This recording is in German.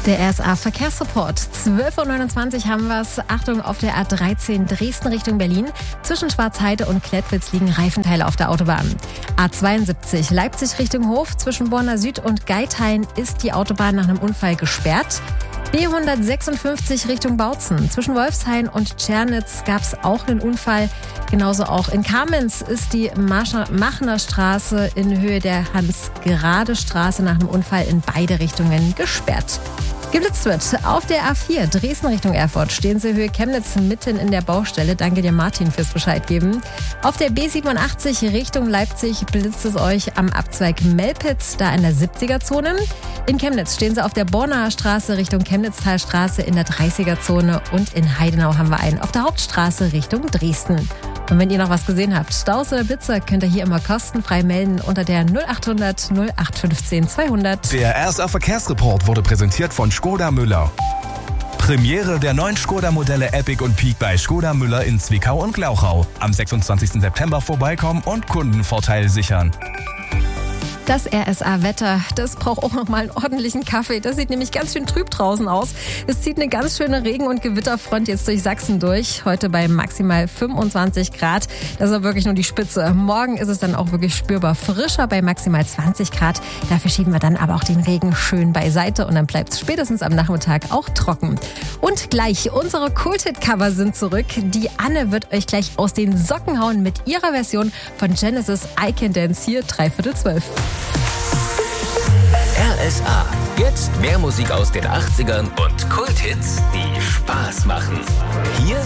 Der RSA Verkehrssupport. 12.29 Uhr haben wir es. Achtung, auf der A13 Dresden Richtung Berlin. Zwischen Schwarzheide und Klettwitz liegen Reifenteile auf der Autobahn. A72 Leipzig Richtung Hof. Zwischen Borna Süd und Geithain ist die Autobahn nach einem Unfall gesperrt. B156 Richtung Bautzen. Zwischen Wolfshain und Tschernitz gab es auch einen Unfall. Genauso auch in Kamenz ist die Machner Straße in Höhe der Hans-Gerade-Straße nach einem Unfall in beide Richtungen gesperrt. Geblitzt wird auf der A4 Dresden Richtung Erfurt. Stehen Sie Höhe Chemnitz mitten in der Baustelle. Danke dir, Martin, fürs Bescheid geben. Auf der B87 Richtung Leipzig blitzt es euch am Abzweig Melpitz, da in der 70er-Zone. In Chemnitz stehen Sie auf der Bornaer Straße Richtung Chemnitztalstraße in der 30er-Zone. Und in Heidenau haben wir einen auf der Hauptstraße Richtung Dresden. Und wenn ihr noch was gesehen habt, Staus oder Blitzer, könnt ihr hier immer kostenfrei melden unter der 0800 0815 200. Der RSA Verkehrsreport wurde präsentiert von Škoda Müller. Premiere der neuen Škoda-Modelle Epic und Peak bei Škoda Müller in Zwickau und Glauchau. Am 26. September vorbeikommen und Kundenvorteil sichern. Das RSA-Wetter, das braucht auch noch mal einen ordentlichen Kaffee. Das sieht nämlich ganz schön trüb draußen aus. Es zieht eine ganz schöne Regen- und Gewitterfront jetzt durch Sachsen durch. Heute bei maximal 25 Grad. Das ist aber wirklich nur die Spitze. Morgen ist es dann auch wirklich spürbar frischer bei maximal 20 Grad. Dafür schieben wir dann aber auch den Regen schön beiseite und dann bleibt es spätestens am Nachmittag auch trocken. Und gleich, unsere Kult-Hit-Cover sind zurück. Die Anne wird euch gleich aus den Socken hauen mit ihrer Version von Genesis I Can Dance hier 11:45. RSA. Jetzt mehr Musik aus den 80ern und Kulthits, die Spaß machen. Hier